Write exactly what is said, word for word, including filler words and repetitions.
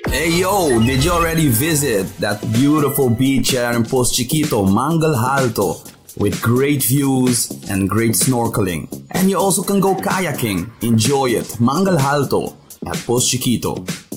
Hey yo, did you already visit that beautiful beach here in Post Chiquito, Mangal Alto, with great views and great snorkeling? And you also can go kayaking. Enjoy it. Mangal Alto at Post Chiquito.